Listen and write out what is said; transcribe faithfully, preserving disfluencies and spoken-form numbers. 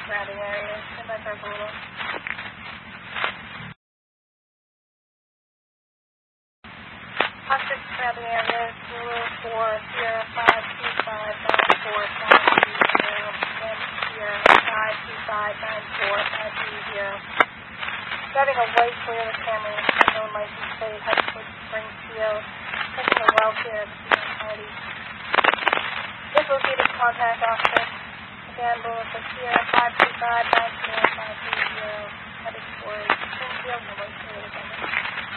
surrounding areas. Stand by for approval. Officers surrounding areas, Zulu for Sierra five two five nine four five two zero and Sierra five two five nine four five two zero. Driving a white Toyota Camry, unknown license plate, Hudson Springs, C O, checking the welfare of the party. Dislocated contact officer. Again, Lewis for Sierra five two five nine four five two zero, headed towards Springfield, the white Toyota Camry.